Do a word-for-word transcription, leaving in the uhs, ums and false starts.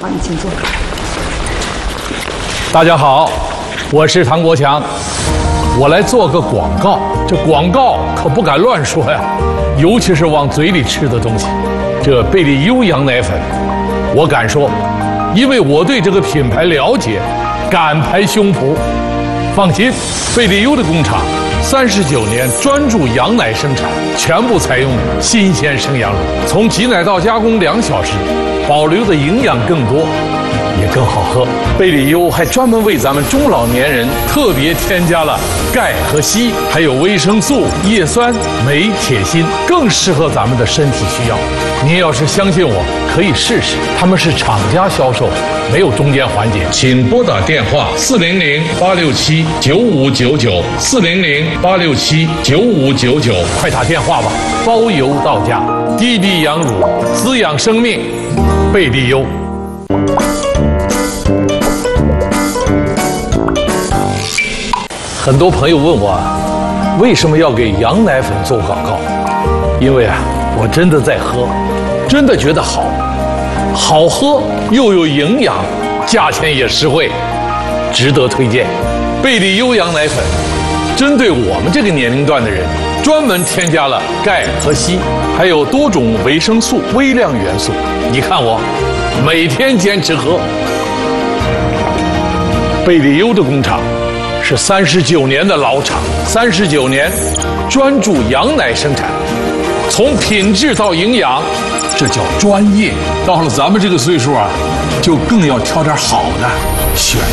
好，你请坐。 大家好，我是唐国强，我来做个广告。这广告可不敢乱说呀，尤其是往嘴里吃的东西。这贝利优羊奶粉，我敢说，因为我对这个品牌了解，敢拍胸脯。放心，贝利优的工厂三十九年专注羊奶生产，全部采用新鲜生羊乳，从挤奶到加工两小时，保留的营养更多，也更好喝。贝利优还专门为咱们中老年人特别添加了钙和硒，还有维生素、叶酸、镁、铁、锌，更适合咱们的身体需要。您要是相信我，可以试试。他们是厂家销售，没有中间环节。请拨打电话四零零八六七九五九九四零零八六七九五九九，快打电话吧，包邮到家。低低羊乳，滋养生命，贝利优。很多朋友问我，为什么要给羊奶粉做广告？因为啊，我真的在喝，真的觉得好，好喝又有营养，价钱也实惠，值得推荐。贝利优羊奶粉针对我们这个年龄段的人，专门添加了钙和硒，还有多种维生素、微量元素。你看我每天坚持喝。贝利优的工厂是三十九年的老厂，三十九年专注羊奶生产，从品质到营养，这叫专业。到了咱们这个岁数啊，就更要挑点好的，选